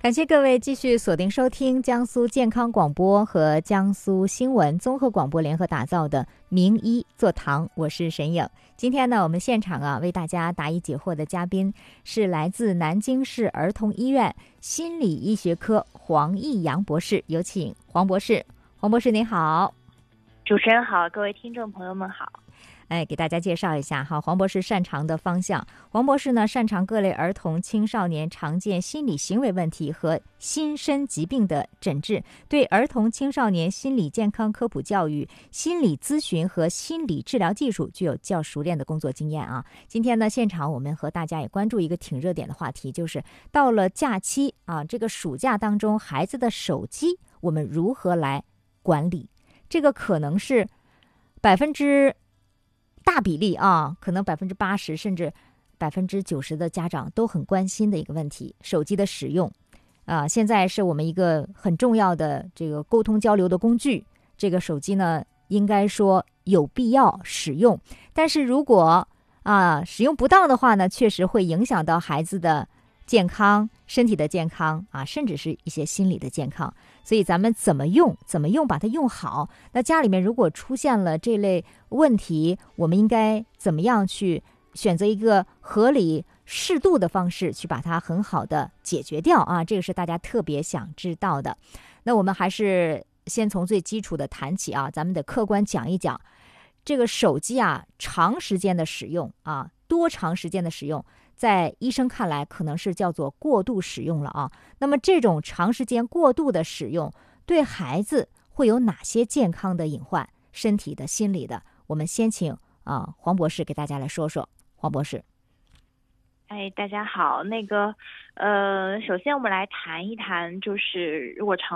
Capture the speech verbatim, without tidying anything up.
感谢各位继续锁定收听江苏健康广播和江苏新闻综合广播联合打造的名医座堂，我是沈颖。今天呢，我们现场啊为大家答疑解惑的嘉宾是来自南京市儿童医院心理医学科黄义阳博士，有请黄博士。黄博士您好。 主持人好，各位听众朋友们好。 哎，给大家介绍一下哈，黄博士擅长的方向。黄博士呢，擅长各类儿童、青少年常见心理行为问题和心身疾病的诊治，对儿童、青少年心理健康科普教育、心理咨询和心理治疗技术具有较熟练的工作经验啊。今天呢，现场我们和大家也关注一个挺热点的话题，就是到了假期啊，这个暑假当中，孩子的手机我们如何来管理？这个可能是百分之大比例啊，可能百分之八十甚至百分之九十的家长都很关心的一个问题，手机的使用啊，现在是我们一个很重要的这个沟通交流的工具。这个手机呢，应该说有必要使用，但是如果啊使用不当的话呢，确实会影响到孩子的健康、身体的健康啊，甚至是一些心理的健康。所以咱们怎么用，怎么用，把它用好。那家里面如果出现了这类问题，我们应该怎么样去选择一个合理、适度的方式去把它很好的解决掉啊？这个是大家特别想知道的。那我们还是先从最基础的谈起啊，咱们得客观讲一讲这个手机啊，长时间的使用啊，多长时间的使用，在医生看来可能是叫做过度使用了啊。那么这种长时间过度的使用对孩子会有哪些健康的隐患，身体的、心理的？我们先请啊黄博士给大家来说说。黄博士。 哎，大家好。那个呃，首先我们来谈一谈，就是如果长